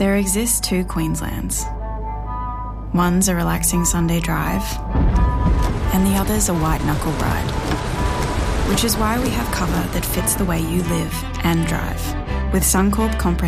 There exist two Queenslands. One's a relaxing Sunday drive, and the other's a white-knuckle ride. Which is why we have cover that fits the way you live and drive. With Suncorp Comprehensive